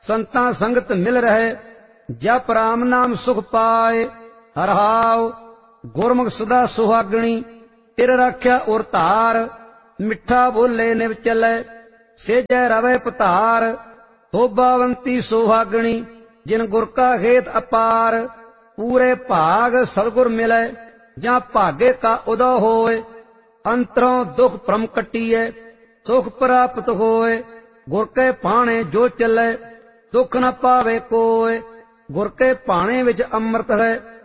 ਸੰਤਾਂ ਸੰਗਤ ਮਿਲ ਰਹੇ। ਜਪ ਰਾਮ ਨਾਮ ਸੁਖ ਪਾਏ। ਹਰਹਾਉ ਗੁਰਮੁਖ ਸਦਾ ਸੁਹਾਗਣੀ। ਤਿਰ ਰਾਖਿਆ ਉਰ ਧਾਰ। ਮਿੱਠਾ ਬੋਲੇ ਨਿਵ ਚੱਲੇ। ਸੇਜੈ ਰਵੈ ਪਤਾਰ। ਹੋਬਾਵੰਤੀ ਸੁਹਾਗਣੀ। ਜਿਨ ਗੁਰ ਕਾ ਖੇਤ ਅਪਾਰ। ਪੂਰੇ ਭਾਗ ਸਤਿਗੁਰ ਮਿਲੈ। ਜਾਂ ਭਾਗੇ ਕਾ ਉਦਉ ਹੋਏ। ਅੰਤਰੋਂ ਦੁਖ ਭ੍ਰਮ ਕੱਟੀਐ। ਸੁਖ ਪ੍ਰਾਪਤ ਹੋਏ। ਗੁਰ ਕੇ ਭਾਣੇ ਜੋ ਚੱਲੇ। ਦੁਖ ਨ ਪਾਵੇ ਕੋਇ। ਗੁਰ ਕੇ ਭਾਣੇ ਵਿੱਚ ਅੰਮ੍ਰਿਤ ਹੈ।